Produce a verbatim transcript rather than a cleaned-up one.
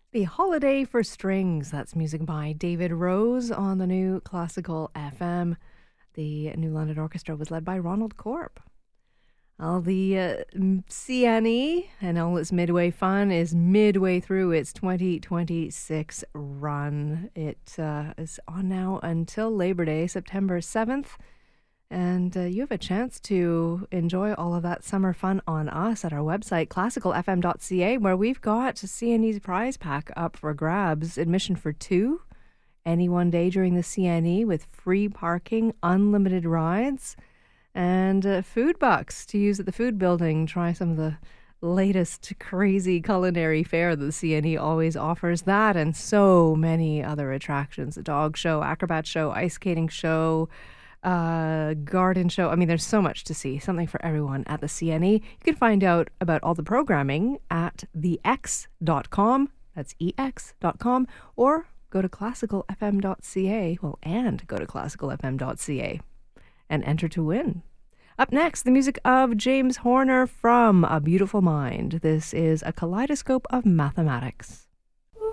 The Holiday for Strings. That's music by David Rose on the new Classical F M. The New London Orchestra was led by Ronald Corp. Well, the uh, C N E and all its midway fun is midway through its twenty twenty-six run. It uh, is on now until Labor Day, September seventh. And uh, you have a chance to enjoy all of that summer fun on us at our website, classical f m dot c a, where we've got C N E's prize pack up for grabs. Admission for two, any one day during the C N E with free parking, unlimited rides, and uh, food bucks to use at the food building. Try some of the latest crazy culinary fare that the C N E always offers. That and so many other attractions. A dog show, acrobat show, ice skating show, uh, garden show. I mean, there's so much to see. Something for everyone at the C N E. You can find out about all the programming at the x dot com. That's E X dot com. Or go to classical f m dot c a. Well, and go to classical f m dot c a and enter to win. Up next, the music of James Horner from A Beautiful Mind. This is A Kaleidoscope of Mathematics.